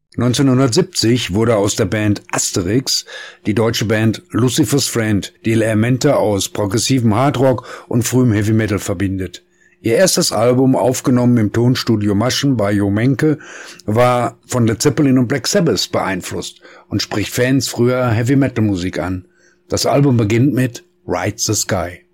1970 wurde aus der Band Asterix die deutsche Band Lucifer's Friend, die Elemente aus progressivem Hardrock und frühem Heavy Metal verbindet. Ihr erstes Album, aufgenommen im Tonstudio Maschen bei Jo Menke, war von Led Zeppelin und Black Sabbath beeinflusst und spricht Fans früher Heavy Metal Musik an. Das Album beginnt mit Ride the Sky.